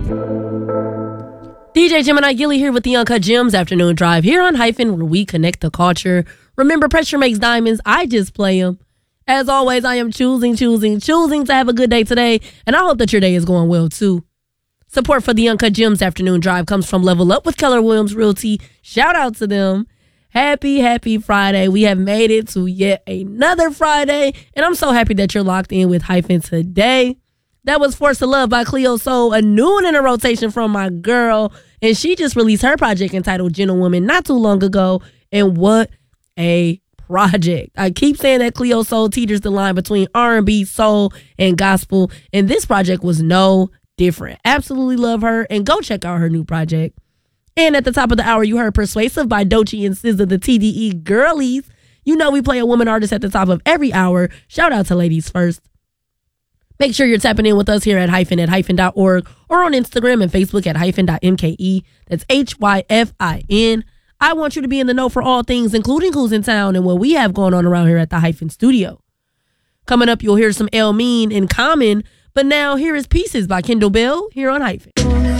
DJ Gemini Gilly here with the Uncut Gems Afternoon Drive here on Hyphen, where we connect the culture. Remember, pressure makes diamonds. I just play them. As always, I am choosing to have a good day today, and I hope that your day is going well too. Support for the Uncut Gems Afternoon Drive comes from Level Up with Keller Williams Realty. Shout out to them. Happy Friday. We have made it to yet another Friday, and I'm so happy that you're locked in with Hyphen today. That was Force to Love by Cleo Sol, a new one in a rotation from my girl. And she just released her project entitled Gentlewoman not too long ago. And what a project. I keep saying that Cleo Sol teeters the line between R&B, soul, and gospel. And this project was no different. Absolutely love her. And go check out her new project. And at the top of the hour, you heard Persuasive by Doechii and SZA, the TDE girlies. You know we play a woman artist at the top of every hour. Shout out to Ladies First. Make sure you're tapping in with us here at hyphen.org or on Instagram and Facebook at hyphen.mke. That's HYFIN. I want you to be in the know for all things, including who's in town and what we have going on around here at the Hyphen Studio. Coming up, you'll hear some El Mean in Common, but now here is Pieces by Kendall Bell here on Hyphen.